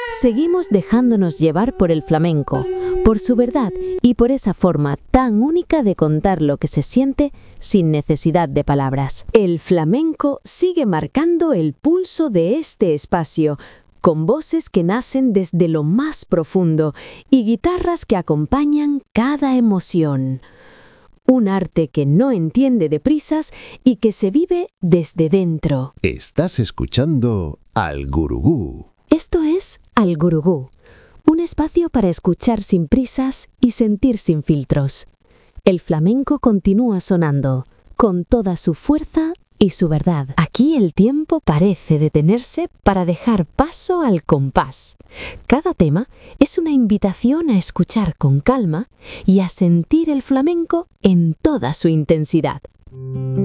Seguimos dejándonos llevar por el flamenco, por su verdad y por esa forma tan única de contar lo que se siente sin necesidad de palabras. El flamenco sigue marcando el pulso de este espacio, con voces que nacen desde lo más profundo y guitarras que acompañan cada emoción. Un arte que no entiende de prisas y que se vive desde dentro. Estás escuchando Al Gurugú. Esto es Al Gurugú, un espacio para escuchar sin prisas y sentir sin filtros. El flamenco continúa sonando, con toda su fuerza y su verdad. Aquí el tiempo parece detenerse para dejar paso al compás. Cada tema es una invitación a escuchar con calma y a sentir el flamenco en toda su intensidad.